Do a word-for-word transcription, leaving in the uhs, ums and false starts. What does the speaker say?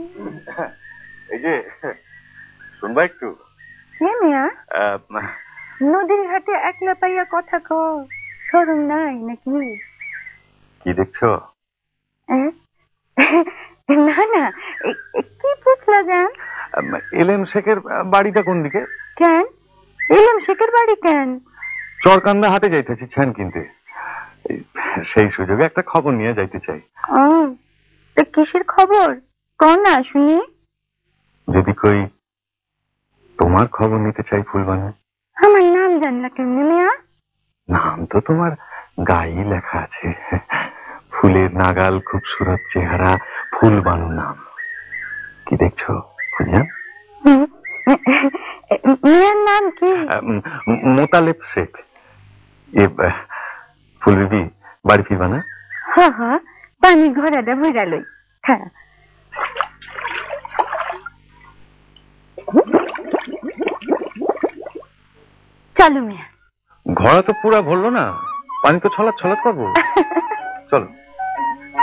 এই যে শুনবা একটু নদীর ঘাটে একলা পাইয়া কথা কো শরম নাই নাকি? কি দেখছো? না না, কি বুঝলা জান? এলেম শেখের বাড়িটা কোন দিকে? কেন এলেম শেখের বাড়ি কেন? চরকান্দা হাটে যাইতেছি ছান কিনতে, সেই সুযোগে একটা খবর নিয়ে যাইতে চাই। ও তো কিসের খবর কোন না শুনি? যদি কই তোমার খবর নিতে চাই ফুলবানু। আমার নাম জানলা কেমনি মিয়া? নাম তো তোমার গায়ে লেখা আছে, ফুলের নাগাল খুবসুরত চেহারা, ফুলবানু নাম। কি দেখছো ফুলজান? মিয়ার নাম কি? মোতালেব শেখ। এ ফুল বিবি বাড়ি ফিরবা না? হ্যাঁ হ্যাঁ, পানি ঘোড়াটা ভরা লই। হ্যাঁ চলো মিয়া। ঘোড়া তো পুরা ভরলো না, পানি তো ছলাৎ ছলাৎ করবো। চলো।